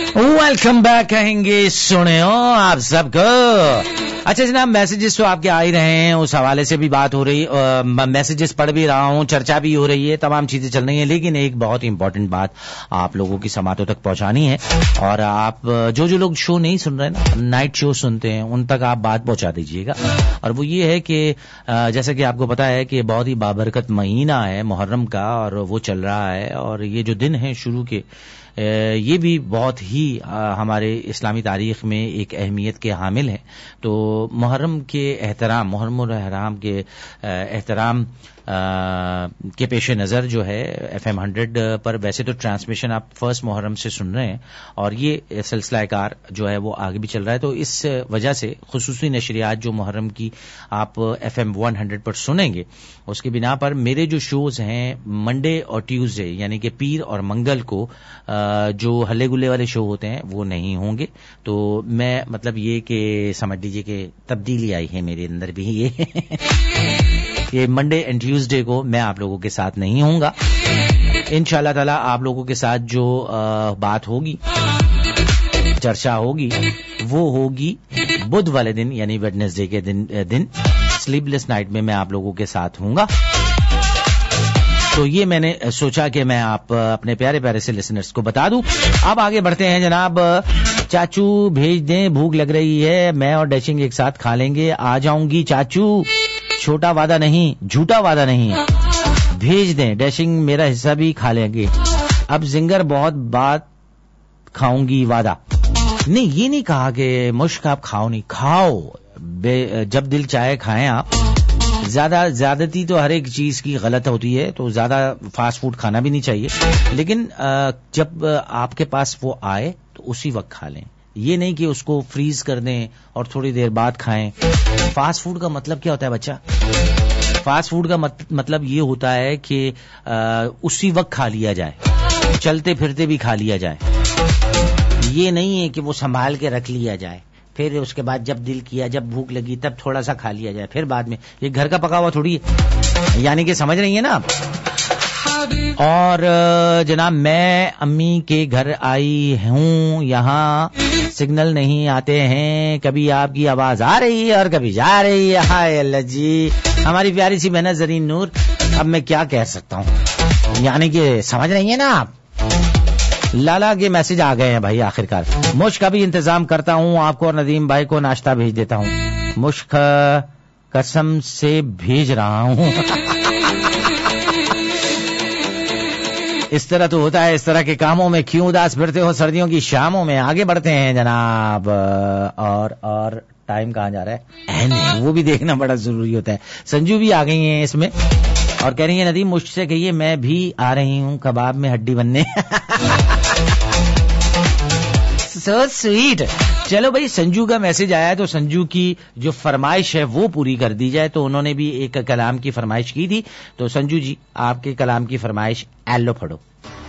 Welcome back कहेंगे सुने हो आप सबको। अच्छा जनाब, मैसेजेस तो आपके आ ही रहे हैं, उस हवाले से भी बात हो रही, मैसेजेस पढ़ भी रहा हूँ, चर्चा भी हो रही है, तमाम चीजें चल रही हैं, लेकिन एक बहुत इंपॉर्टेंट बात आप लोगों की समातों तक पहुंचानी है। और आप जो लोग शो नहीं सुन रहे ना, नाइट शो सुनते हैं, उन तक आप बात पहुंचा दीजिएगा। और वो ये है कि जैसा कि आपको पता है कि बहुत ही बाबरकत महीना है मुहर्रम का, और वो चल रहा है, और ये जो दिन है शुरू के, ये भी बहुत ही हमारे इस्लामी तारीख में एक अहमियत के हामिल हैं। तो मुहर्रम के एहतराम, मुहर्रम और एहराम के एहतराम के पेश नज़र जो है FM 100 पर वैसे तो ट्रांसमिशन आप फर्स्ट मुहर्रम से सुन रहे हैं, और ये सिलसिला कार जो है वो आगे भी चल रहा है। तो इस वजह से खुसूसी नशरियात जो मुहर्रम की आप FM 100 पर सुनेंगे, उसकी बिना पर मेरे जो शोज हैं मंडे और ट्यूसडे यानी कि पीर और मंगल को जो हल्ले गुल्ले वाले शो होते हैं वो नहीं होंगे। तो मैं मतलब ये कि समझ लीजिए कि तब्दीली आई है मेरे अंदर भी ये मंडे एंड ट्यूसडे को मैं आप लोगों के साथ नहीं होऊंगा। इंशाल्लाह ताला आप लोगों के साथ जो बात होगी, चर्चा होगी, वो होगी बुध वाले दिन यानी वेडनेसडे के दिन स्लीपलेस नाइट में मैं आप लोगों के साथ हूंगा। तो ये मैंने सोचा कि मैं आप अपने प्यारे प्यारे से लिसनर्स को बता दूं। अब आगे बढ़ते हैं जनाब। चाचू भेज दें, भूख लग रही है, मैं और डैशिंग एक साथ खा लेंगे, आ जाऊंगी चाचू, छोटा वादा नहीं, झूठा वादा नहीं, भेज दें डैशिंग, मेरा हिस्सा भी खा लेंगे, अब जिंगर बहुत बात खाऊंगी वादा। नहीं, ये नहीं कहा कि मुश्क आप खाओ नहीं, खाओ, जब दिल चाहे खाएं आप। ज्यादती तो हर एक चीज की गलत होती है, तो ज्यादा फास्ट फूड खाना भी नहीं चाहिए, लेकिन जब आपके पास वो आए तो उसी वक्त खा लें। ये नहीं कि उसको फ्रीज कर दें और थोड़ी देर बाद खाएं। फास्ट फूड का मतलब क्या होता है बच्चा? फास्ट फूड का मतलब ये होता है कि उसी वक्त खा लिया जाए, चलते फिरते भी खा लिया जाए। ये नहीं है कि वो संभाल के रख लिया जाए, फिर उसके बाद जब दिल किया, जब भूख लगी तब थोड़ा सा खा लिया जाए, फिर बाद में। ये घर का पका हुआ थोड़ी है, यानी कि समझ रही है ना आप। और जनाब मैं अम्मी के घर आई हूँ, यहाँ सिग्नल नहीं आते हैं, कभी आपकी आवाज आ रही है और कभी जा रही है। हाय अल्लाह जी, हमारी प्यारी सी बहना जरीन नूर। अब मैं क्या कह सकता हूँ, यानी कि समझ रही है ना आप। लाला के मैसेज आ गए हैं भाई आखिरकार। मुश्क का भी इंतजाम करता हूँ, आपको और नदीम भाई को नाश्ता भेज देता हूँ। मुश्क कसम से भेज रहा हूँ। इस तरह तो होता है, इस तरह के कामों में क्यों उदास फिरते हो सर्दियों की शामों में। आगे बढ़ते हैं जनाब। और टाइम कहाँ जा रहा है? नहीं, वो भी देखना बड़ा जरूरी होता है। संजू भी आ गई हैं इसमें और कह रही है नदीम मुझसे कहिए मैं भी आ रही हूँ कबाब में हड्डी बनने। So sweet। चलो भाई, संजू का मैसेज आया तो संजू की जो फरमाइश है वो पूरी कर दी जाए। तो उन्होंने भी एक कलाम की फरमाइश की थी, तो संजू जी आपके कलाम की फरमाइश एलो पढ़ो।